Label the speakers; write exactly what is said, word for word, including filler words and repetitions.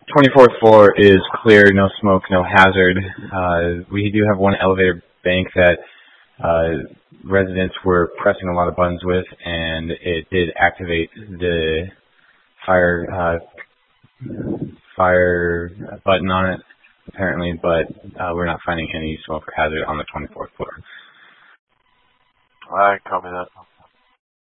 Speaker 1: twenty-fourth floor is clear, no smoke, no hazard. Uh, we do have one elevator bank that uh, residents were pressing a lot of buttons with, and it did activate the fire uh, fire button on it, apparently, but uh, we're not finding any smoke or hazard on the twenty-fourth floor.
Speaker 2: I copy that.